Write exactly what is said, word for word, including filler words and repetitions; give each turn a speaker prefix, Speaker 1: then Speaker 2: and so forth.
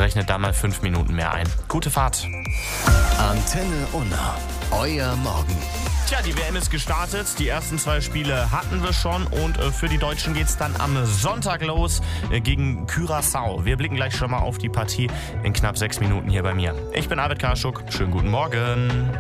Speaker 1: rechnet da mal fünf Minuten mehr ein. Gute Fahrt.
Speaker 2: Antenne Unna, euer Morgen.
Speaker 1: Tja, die W M ist gestartet. Die ersten zwei Spiele hatten wir schon. Und äh, für die Deutschen geht's dann am Sonntag los äh, gegen Curaçao. Wir blicken gleich schon mal auf die Partie in knapp sechs Minuten hier bei mir. Ich bin Arvid Karschuk. Schönen guten Morgen.